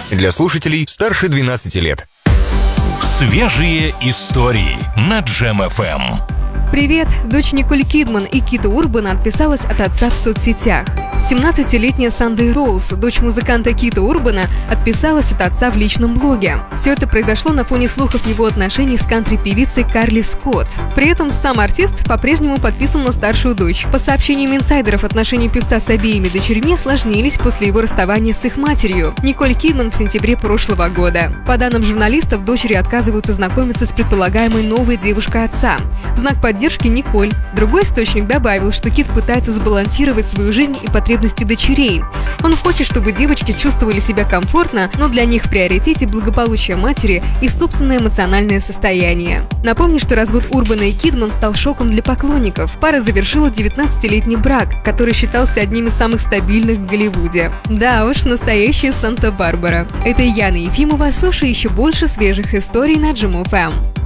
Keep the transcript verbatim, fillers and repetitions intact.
Для слушателей старше двенадцати лет. Свежие истории на Джем эф эм. Привет! Дочь Николь Кидман и Кита Урбана отписалась от отца в соцсетях. семнадцатилетняя Сандей Роуз, дочь музыканта Кита Урбана, отписалась от отца в личном блоге. Все это произошло на фоне слухов его отношений с кантри-певицей Карли Скотт. При этом сам артист по-прежнему подписан на старшую дочь. По сообщениям инсайдеров, отношения певца с обеими дочерьми осложнились после его расставания с их матерью, Николь Кидман, в сентябре прошлого года. По данным журналистов, дочери отказываются знакомиться с предполагаемой новой девушкой отца. В знак поддержки Николь. Другой источник добавил, что Кит пытается сбалансировать свою жизнь и потребности дочерей. Он хочет, чтобы девочки чувствовали себя комфортно, но для них в приоритете благополучие матери и собственное эмоциональное состояние. Напомню, что развод Урбана и Кидман стал шоком для поклонников. Пара завершила девятнадцатилетний брак, который считался одним из самых стабильных в Голливуде. Да уж, настоящая Санта-Барбара. Это Яна Ефимова. Слушай еще больше свежих историй на Джем эф эм.